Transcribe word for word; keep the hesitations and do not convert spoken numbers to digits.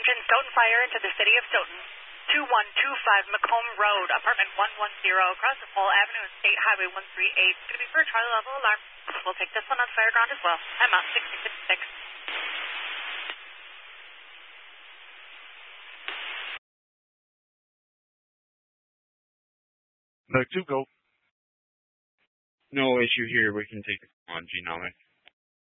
Attention, Stoughton Fire into the city of Stoughton. two one two five Macomb Road, apartment one one zero, across the Pole Avenue and State Highway one three eight. It's going to be for a Charlie level alarm. We'll take this one on Fireground as well. I'm out, sixty fifty-six. The two go. No issue here. We can take it on Genomic.